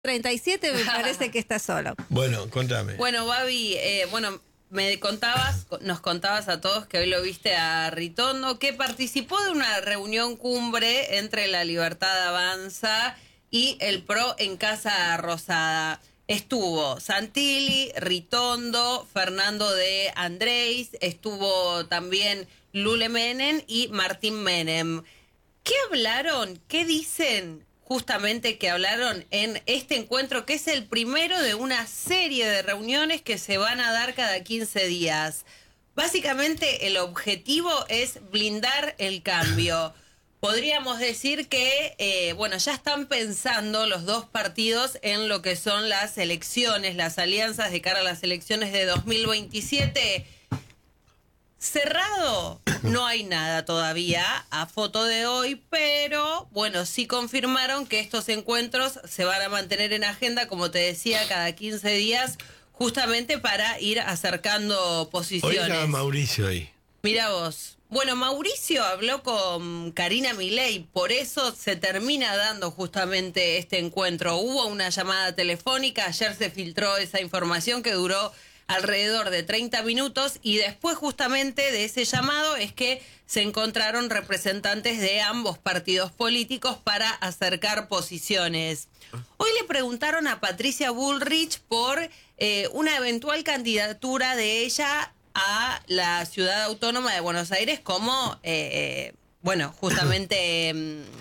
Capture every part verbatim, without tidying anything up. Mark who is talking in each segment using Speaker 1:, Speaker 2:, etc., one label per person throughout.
Speaker 1: treinta y siete me parece que está solo.
Speaker 2: Bueno, contame.
Speaker 3: Bueno, Babi, eh, bueno, me contabas, nos contabas a todos que hoy lo viste a Ritondo, que participó de una reunión cumbre entre La Libertad Avanza y el P R O en Casa Rosada. Estuvo Santilli, Ritondo, Fernando de Andrés, estuvo también Lule Menem y Martín Menem. ¿Qué hablaron? ¿Qué dicen? Justamente que hablaron en este encuentro, que es el primero de una serie de reuniones que se van a dar cada quince días. Básicamente el objetivo es blindar el cambio. Podríamos decir que, eh, bueno, ya están pensando los dos partidos en lo que son las elecciones, las alianzas de cara a las elecciones de dos mil veintisiete. Cerrado, no hay nada todavía a foto de hoy, pero bueno, sí confirmaron que estos encuentros se van a mantener en agenda, como te decía, cada quince días, justamente para ir acercando posiciones.
Speaker 2: Hoy estaba Mauricio ahí.
Speaker 3: Mira vos. Bueno, Mauricio habló con Karina Milei, por eso se termina dando justamente este encuentro. Hubo una llamada telefónica, ayer se filtró esa información que duró alrededor de treinta minutos y después justamente de ese llamado es que se encontraron representantes de ambos partidos políticos para acercar posiciones. Hoy le preguntaron a Patricia Bullrich por eh, una eventual candidatura de ella a la Ciudad Autónoma de Buenos Aires como, eh, eh, bueno, justamente...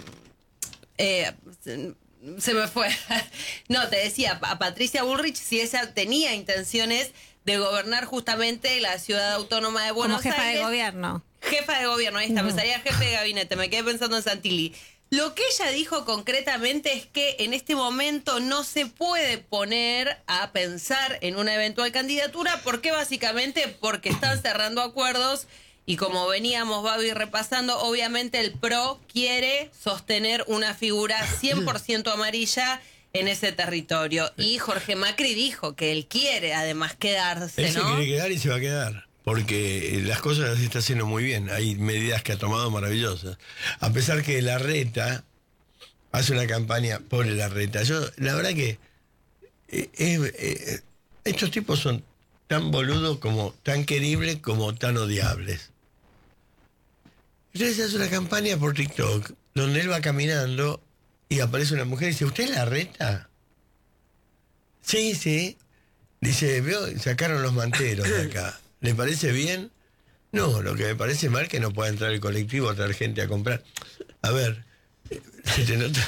Speaker 3: Eh, se me fue. No, te decía, a Patricia Bullrich si ella tenía intenciones de gobernar justamente la Ciudad Autónoma de Buenos Aires.
Speaker 1: Como jefa de gobierno.
Speaker 3: Jefa de gobierno, ahí está, me salía jefe de gabinete, me quedé pensando en Santilli. Lo que ella dijo concretamente es que en este momento no se puede poner a pensar en una eventual candidatura. ¿Por qué? Básicamente porque están cerrando acuerdos y como veníamos, Babi, repasando, obviamente el P R O quiere sostener una figura cien por ciento amarilla en ese territorio. Y Jorge Macri dijo que él quiere además quedarse,
Speaker 2: Él
Speaker 3: ¿no?
Speaker 2: se quiere quedar y se va a quedar, porque las cosas las está haciendo muy bien. Hay medidas que ha tomado maravillosas. A pesar que Larreta hace una campaña por Larreta. Yo, la verdad que eh, eh, eh, estos tipos son tan boludos como, tan queribles como tan odiables. Entonces hace una campaña por TikTok, donde él va caminando y aparece una mujer y dice, ¿usted es Larreta? Sí, sí. Dice, veo, sacaron los manteros de acá. ¿Le parece bien? No, lo que me parece mal es que no pueda entrar el colectivo a traer gente a comprar. A ver, se te nota,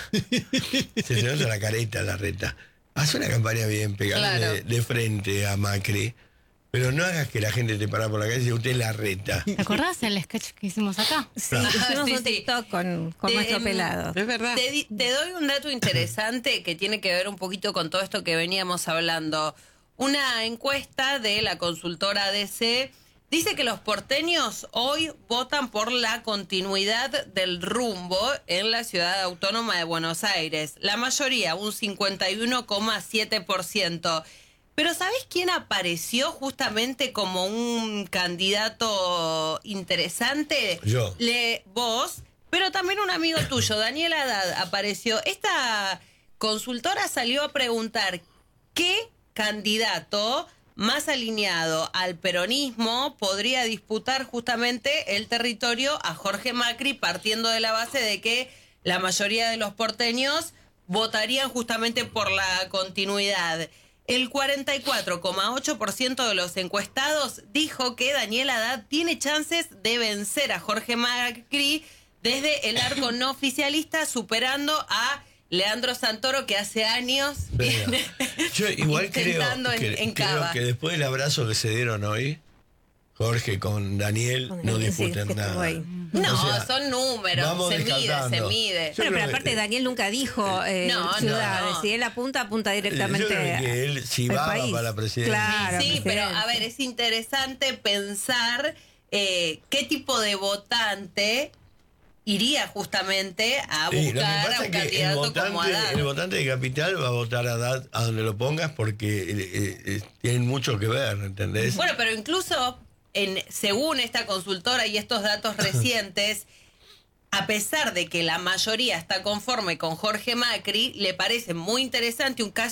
Speaker 2: se te nota la careta, Larreta. Haz una campaña bien, pegada
Speaker 3: Claro.
Speaker 2: de, de frente a Macri, pero no hagas que la gente te para por la calle y dice, usted es Larreta.
Speaker 4: ¿Te acordás el sketch que hicimos acá?
Speaker 1: Sí,
Speaker 2: Ah,
Speaker 1: hicimos
Speaker 3: sí,
Speaker 1: un
Speaker 3: sí.
Speaker 1: TikTok con, con
Speaker 3: Te-
Speaker 1: nuestro
Speaker 3: em,
Speaker 1: pelado.
Speaker 5: Es verdad.
Speaker 3: Te, di- te doy un dato interesante que tiene que ver un poquito con todo esto que veníamos hablando. Una encuesta de la consultora A D C dice que los porteños hoy votan por la continuidad del rumbo en la Ciudad Autónoma de Buenos Aires. La mayoría, un cincuenta y uno coma siete por ciento. Pero ¿sabés quién apareció justamente como un candidato interesante?
Speaker 2: Yo.
Speaker 3: Le, vos, pero también un amigo tuyo, Daniel Haddad, apareció. Esta consultora salió a preguntar qué candidato más alineado al peronismo podría disputar justamente el territorio a Jorge Macri, partiendo de la base de que la mayoría de los porteños votarían justamente por la continuidad. El cuarenta y cuatro coma ocho por ciento de los encuestados dijo que Daniel Haddad tiene chances de vencer a Jorge Macri desde el arco no oficialista, superando a Leandro Santoro, que hace años
Speaker 2: Venga.
Speaker 3: viene
Speaker 2: Yo igual creo
Speaker 3: intentando en,
Speaker 2: que,
Speaker 3: en
Speaker 2: creo
Speaker 3: Cava.
Speaker 2: que después del abrazo que se dieron hoy, Jorge con Daniel
Speaker 1: Con
Speaker 2: no
Speaker 1: Daniel, sí,
Speaker 2: disputan
Speaker 1: que
Speaker 2: nada.
Speaker 1: estuvo ahí.
Speaker 3: No,
Speaker 2: O sea,
Speaker 3: son números,
Speaker 2: vamos
Speaker 3: se mide, se
Speaker 2: descartando.
Speaker 3: mide.
Speaker 2: Yo
Speaker 1: Bueno,
Speaker 2: creo
Speaker 1: pero
Speaker 2: que-
Speaker 1: aparte Daniel nunca dijo eh,
Speaker 3: No, no,
Speaker 1: ciudades.
Speaker 3: no.
Speaker 1: Si él apunta, apunta directamente
Speaker 2: Yo creo que él, si
Speaker 1: al
Speaker 2: va, va
Speaker 1: país.
Speaker 2: para la presidencia.
Speaker 1: Claro,
Speaker 3: Sí, pero
Speaker 1: presidencia.
Speaker 3: a ver, es interesante pensar eh, qué tipo de votante iría justamente a
Speaker 2: Sí, lo que
Speaker 3: buscar
Speaker 2: pasa
Speaker 3: a un
Speaker 2: es que el
Speaker 3: candidato como
Speaker 2: votante,
Speaker 3: Haddad.
Speaker 2: el votante de Capital va a votar a Haddad a donde lo pongas porque eh, eh, eh, tienen mucho que ver, ¿entendés?
Speaker 3: Bueno, pero incluso en, según esta consultora y estos datos recientes, a pesar de que la mayoría está conforme con Jorge Macri, le parece muy interesante un caso